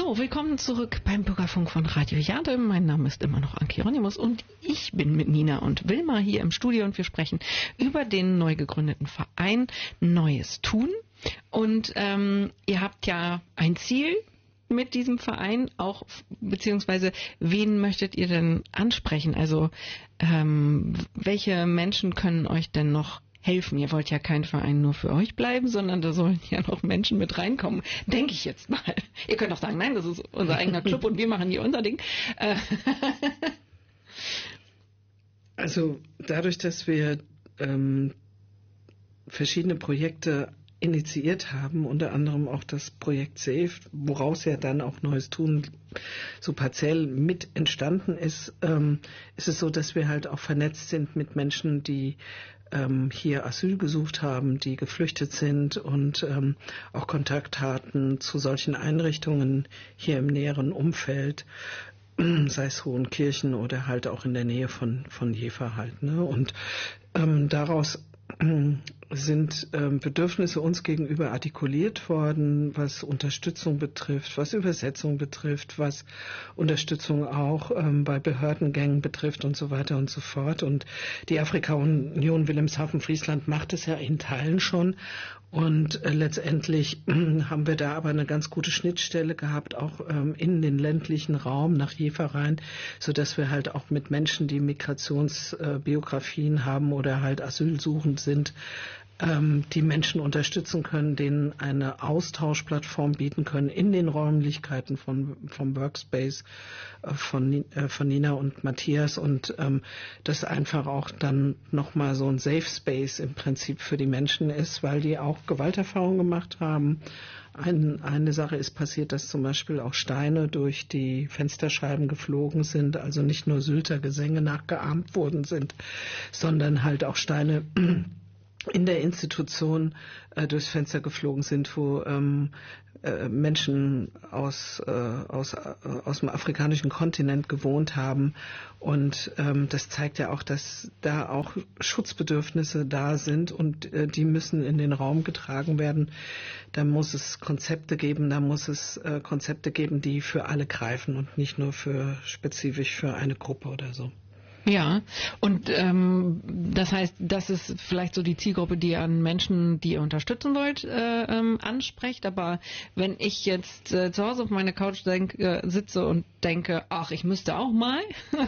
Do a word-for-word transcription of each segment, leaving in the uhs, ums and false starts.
So, willkommen zurück beim Bürgerfunk von Radio Jade. Mein Name ist immer noch Anke Hieronymus und ich bin mit Nina und Wilma hier im Studio und wir sprechen über den neu gegründeten Verein Neues Tun. Und ähm, ihr habt ja ein Ziel mit diesem Verein auch, beziehungsweise wen möchtet ihr denn ansprechen? Also ähm, welche Menschen können euch denn noch helfen? Ihr wollt ja kein Verein nur für euch bleiben, sondern da sollen ja noch Menschen mit reinkommen, denke ich jetzt mal. Ihr könnt auch sagen, nein, das ist unser eigener Club und wir machen hier unser Ding. Also dadurch, dass wir ähm, verschiedene Projekte initiiert haben, unter anderem auch das Projekt SAFE, woraus ja dann auch Neues Tun so partiell mit entstanden ist, ähm, ist es so, dass wir halt auch vernetzt sind mit Menschen, die ähm, hier Asyl gesucht haben, die geflüchtet sind und ähm, auch Kontakt hatten zu solchen Einrichtungen hier im näheren Umfeld, sei es Hohenkirchen oder halt auch in der Nähe von, von Jever halt, ne? Und ähm, daraus sind ähm, Bedürfnisse uns gegenüber artikuliert worden, was Unterstützung betrifft, was Übersetzung betrifft, was Unterstützung auch ähm, bei Behördengängen betrifft und so weiter und so fort. Und die Afrika-Union Wilhelmshaven-Friesland macht es ja in Teilen schon. Und äh, letztendlich äh, haben wir da aber eine ganz gute Schnittstelle gehabt, auch ähm, in den ländlichen Raum nach Jever rein, so dass wir halt auch mit Menschen, die Migrationsbiografien äh, haben oder halt asylsuchend sind, ähm, die Menschen unterstützen können, denen eine Austauschplattform bieten können in den Räumlichkeiten von vom Workspace äh, von, äh, von Nina und Matthias und ähm, das einfach auch dann nochmal so ein Safe Space im Prinzip für die Menschen ist, weil die auch Gewalterfahrungen gemacht haben. Ein, eine Sache ist passiert, dass zum Beispiel auch Steine durch die Fensterscheiben geflogen sind, also nicht nur Sylter Gesänge nachgeahmt worden sind, sondern halt auch Steine in der Institution äh, durchs Fenster geflogen sind, wo ähm, äh, Menschen aus, äh, aus, äh, aus dem afrikanischen Kontinent gewohnt haben. Und ähm, das zeigt ja auch, dass da auch Schutzbedürfnisse da sind und äh, die müssen in den Raum getragen werden. Da muss es Konzepte geben, da muss es äh, Konzepte geben, die für alle greifen und nicht nur für spezifisch für eine Gruppe oder so. Ja, und ähm, das heißt, das ist vielleicht so die Zielgruppe, die ihr an Menschen, die ihr unterstützen wollt, äh, ähm, ansprecht. Aber wenn ich jetzt äh, zu Hause auf meiner Couch denk, äh, sitze und denke, ach, ich müsste auch mal,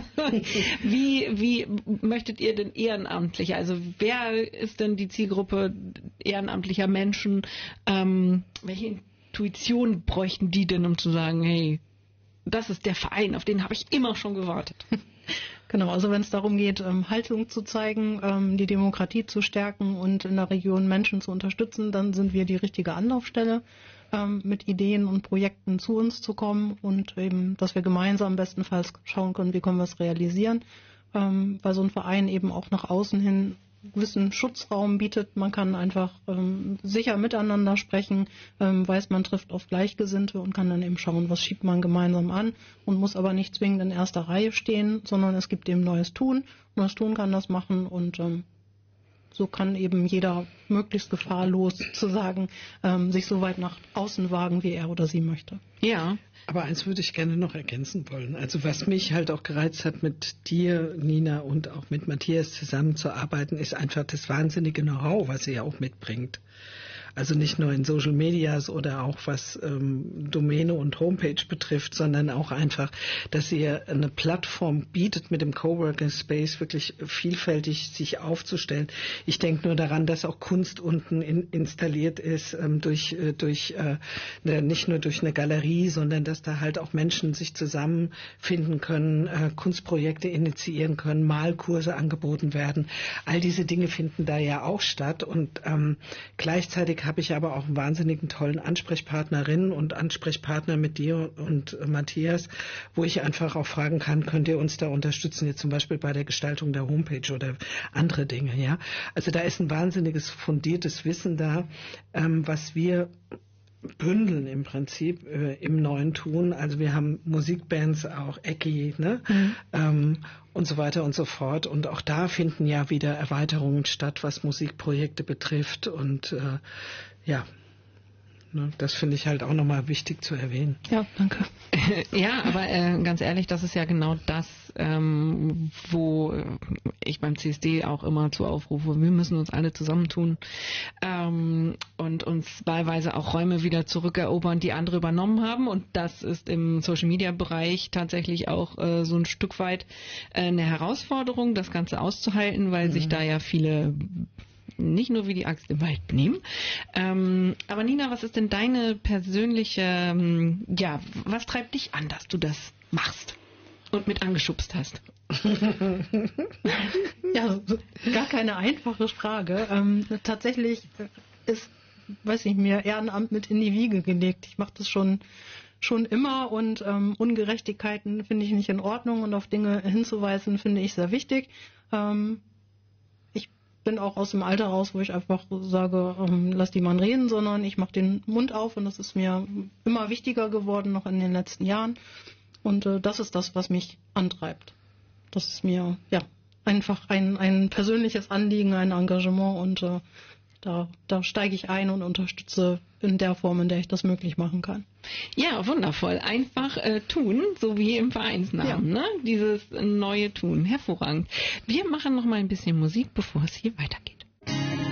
wie, wie möchtet ihr denn ehrenamtlich? Also wer ist denn die Zielgruppe ehrenamtlicher Menschen? Ähm, welche Intuition bräuchten die denn, um zu sagen, hey, das ist der Verein, auf den habe ich immer schon gewartet? Genau, also wenn es darum geht, ähm, Haltung zu zeigen, ähm, die Demokratie zu stärken und in der Region Menschen zu unterstützen, dann sind wir die richtige Anlaufstelle, ähm, mit Ideen und Projekten zu uns zu kommen und eben, dass wir gemeinsam bestenfalls schauen können, wie können wir es realisieren, ähm, weil so ein Verein eben auch nach außen hin gewissen Schutzraum bietet. Man kann einfach ähm, sicher miteinander sprechen, ähm, weiß, man trifft auf Gleichgesinnte und kann dann eben schauen, was schiebt man gemeinsam an und muss aber nicht zwingend in erster Reihe stehen, sondern es gibt eben Neues Tun. Neues Tun kann das machen und ähm, so kann eben jeder möglichst gefahrlos sozusagen ähm, sich so weit nach außen wagen, wie er oder sie möchte. Ja. Aber eins würde ich gerne noch ergänzen wollen. Also was mich halt auch gereizt hat, mit dir, Nina, und auch mit Matthias zusammenzuarbeiten, ist einfach das wahnsinnige Know-how, was ihr auch mitbringt. Also nicht nur in Social Medias oder auch was ähm, Domäne und Homepage betrifft, sondern auch einfach, dass ihr eine Plattform bietet, mit dem Coworking Space wirklich vielfältig sich aufzustellen. Ich denke nur daran, dass auch Kunst unten in, installiert ist, ähm, durch, äh, durch äh, nicht nur durch eine Galerie, sondern dass da halt auch Menschen sich zusammenfinden können, äh, Kunstprojekte initiieren können, Malkurse angeboten werden. All diese Dinge finden da ja auch statt und ähm, gleichzeitig habe ich aber auch einen wahnsinnigen tollen Ansprechpartnerinnen und Ansprechpartner mit dir und Matthias, wo ich einfach auch fragen kann, könnt ihr uns da unterstützen, jetzt zum Beispiel bei der Gestaltung der Homepage oder andere Dinge, ja. Also da ist ein wahnsinniges fundiertes Wissen da, ähm, was wir bündeln im Prinzip äh, im neuen Tun. Also wir haben Musikbands, auch Ecki, ne? Mhm. Ähm, und so weiter und so fort. Und auch da finden ja wieder Erweiterungen statt, was Musikprojekte betrifft. Und äh, ja, Ne? Das finde ich halt auch nochmal wichtig zu erwähnen. Ja, danke. Ja, aber äh, ganz ehrlich, das ist ja genau das, ähm, wo ich beim C S D auch immer zu aufrufe. Wir müssen uns alle zusammentun ähm, und uns wahlweise auch Räume wieder zurückerobern, die andere übernommen haben. Und das ist im Social-Media-Bereich tatsächlich auch äh, so ein Stück weit äh, eine Herausforderung, das Ganze auszuhalten, weil mhm. sich da ja viele nicht nur wie die Axt im Wald nehmen. Ähm, aber Nina, was ist denn deine persönliche, ähm, ja, was treibt dich an, dass du das machst und mit angeschubst hast? Ja, gar keine einfache Frage. Ähm, tatsächlich ist, weiß ich mir, Ehrenamt mit in die Wiege gelegt. Ich mache das schon schon immer und ähm, Ungerechtigkeiten finde ich nicht in Ordnung und auf Dinge hinzuweisen finde ich sehr wichtig. Ähm, bin auch aus dem Alter raus, wo ich einfach sage, ähm, lass die Mann reden, sondern ich mache den Mund auf und das ist mir immer wichtiger geworden, noch in den letzten Jahren. Und äh, das ist das, was mich antreibt. Das ist mir ja einfach ein, ein persönliches Anliegen, ein Engagement und äh, da, da steige ich ein und unterstütze in der Form, in der ich das möglich machen kann. Ja, wundervoll. Einfach äh, tun, so wie im Vereinsnamen, ja. Ne? Dieses neue Tun. Hervorragend. Wir machen noch mal ein bisschen Musik, bevor es hier weitergeht.